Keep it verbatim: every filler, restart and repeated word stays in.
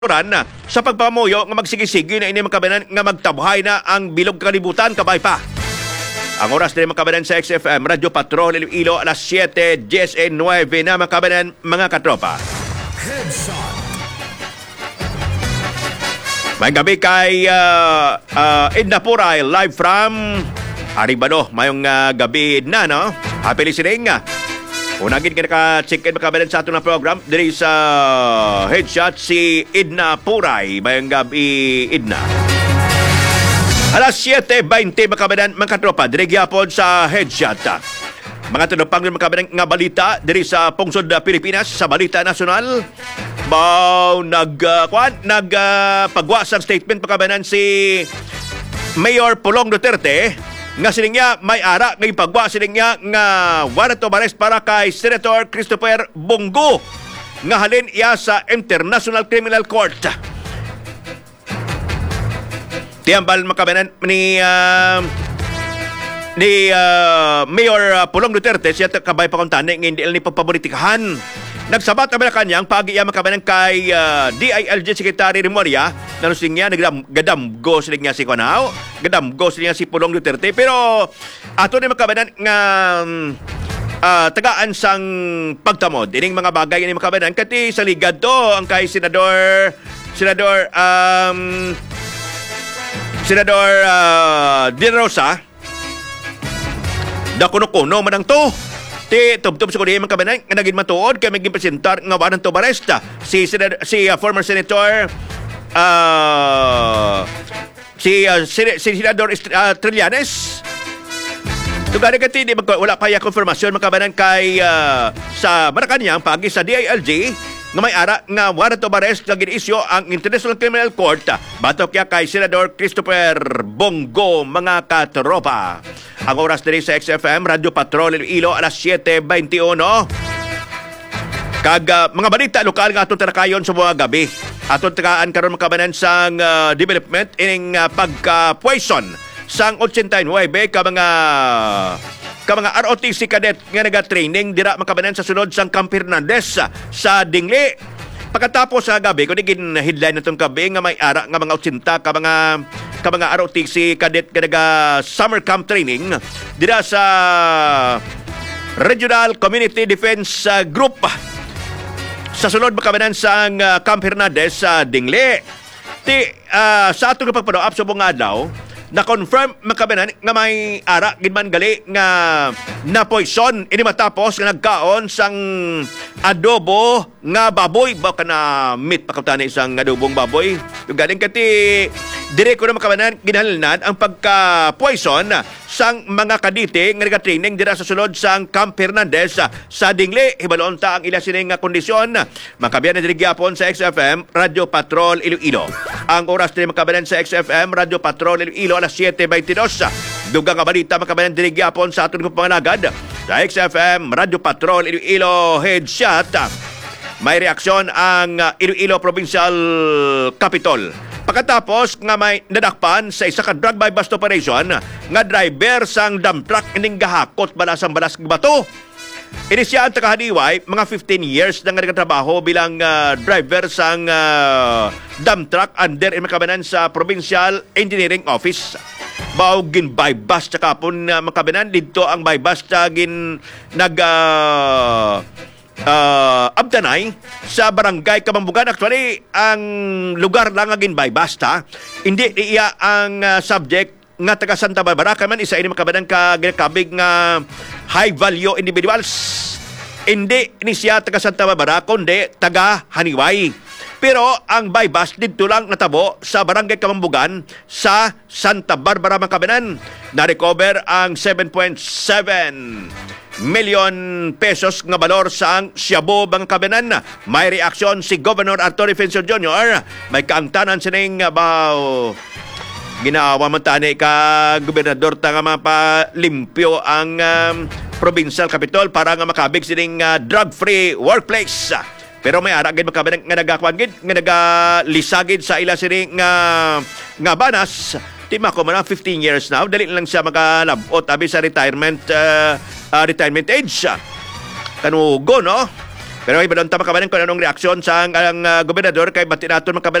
ran sa pagpamuyo nga magsigisigi na ini makabanan nga magtabuhay na ang bilog kalibutan kabay pa. Ang oras na makabanan sa X F M Radyo Patrol Iloilo alas siyete nineteen na makabanan mga katropa. Headshot. May gabi kay uh, uh, Edna Puray live from Aribano. Mayong uh, gabi na no. Happy listening. Unagin ka naka-check-in makabalan sa ato na program. Diri sa Headshot si Edna Puray. Mayang gabi, Edna. Alas siyete twenty makabalan mga katropa. Diri gyapon sa Headshot. Mga tunopang makabalan nga balita diri sa pungsod Pilipinas sa Balita Nasional. Bao nag uh, kwan, nag uh, pagwa sang statement makabalan si Mayor Pulong Duterte nga sining niya may ara ngay pagwa sining niya nga warrant of arrest para kay Senator Christopher Bongo nga halin iya sa International Criminal Court. Tiambal makabanan ni uh, ni uh, Mayor Pulong Duterte siya kabay pa kung tani nga hindi ni papapolitikahan. Nagsabat naman na kanyang pag-iya makabanan kay uh, D I L G Secretary Remulla na nusing niya nagadamgo siling niya si Konao, gadamgo siling niya si Pulong Duterte. Pero ato na makabanan nga uh, tagaan sang pagtamod. Ining mga bagay ni makabanan kati sa ligad to ang kay Senador Senador um, Senador uh, De Rosa da kuno-kuno manang to. Ti tubtub sa kulihan mga kabanan nga naging matuod kay maging presentar nga warrant of arrest si si uh, former senator uh, si uh, si, si senador uh, Trillanes. Tugari kati di wala pa ya konfirmasyon mga kabanan kay uh, sa Malacanang pagi sa D I L G nga may ara nga warrant of arrest nga ginisyo ang International Criminal Court batok ya kay Senador Christopher Bongo mga katropa. Ang oras diri sa X F M Radyo Patrol Iloilo alas siyete twenty-one. Kag uh, mga balita lokal nga atong tanakayon sa mga gabi. Atong tagaan karon makabanan sang uh, development ining uh, pagka-poison sang eighty-nine ka mga ka mga R O T C cadet nga naga-training dira makabanan sa sunod sang Camp Hernandez sa Dingli. Pagkatapos sa gabi kun digin headline natong gabi nga may ara nga mga eighty ka mga ka mga R O T C cadet nga naga summer camp training dira sa Regional Community Defense uh, Group sa sunod makabanan sang uh, Camp Hernandez sa Dingli. Ti uh, sa atong pagpadaop sa buong adlaw na-confirm makabanan nga may ara gidman gali nga na poison ini matapos nga nagkaon sang adobo nga baboy baka na meat pakutani isang adobong baboy. Yung galing kati dire ko na makabanan ginahalinan ang pagka-poison sang mga kadite nga nag-training dira sa sulod sang Camp Hernandez sa Dingli. Hibalon ta ang ila sining nga kondisyon. Makabiyan na diri gyapon sa X F M Radyo Patrol Iloilo. Ang oras diri makabanan sa X F M Radyo Patrol Iloilo alas siyete twenty-two. Dugang nga balita makabanan diri gyapon sa aton kong pangalagad sa X F M Radyo Patrol Iloilo Headshot. May reaksyon ang Iloilo Provincial Capitol pagkatapos nga may nadakpan sa isa ka drug by bust operation nga driver sang dump truck ining gahakot balasang balas ng bato. Inisya ang takahaniway mga fifteen years na nga nagtrabaho bilang uh, driver sang uh, dump truck under in makabanan sa Provincial Engineering Office. Bao gin bypass tsaka po uh, makabanan dito ang bypass na gin nag uh, uh, abdanay sa barangay Kamambugan. Actually ang lugar lang agin bypass ta. Hindi iya ang uh, subject nga taga Santa Barbara kaman isa ini makabanan ka ginakabig nga high value individuals. Hindi ni siya taga Santa Barbara kundi taga Haniway. Pero ang bypass dito lang natabo sa barangay Kamambugan sa Santa Barbara makabanan. Na-recover ang seven point seven million pesos nga balor sa ang Siabo mga kabanan. May reaksyon si Governor Arturo Defensor Junior May kaangtanan sining about ginaawa man tani ka gobernador ta nga mapalimpyo ang um, provincial capital para nga makabig sining uh, drug-free workplace. Pero may ara gid makabanan nga nagakwan gid nga nagalisagid sa ila sining nga uh, nga banas. Di mako man fifteen years now dali lang siya makalabot abi sa retirement uh, uh, retirement age. Kanugo no. Pero iba doon tama kabanan kung anong reaksyon sa ang, ang ah, gobernador kay Batinaton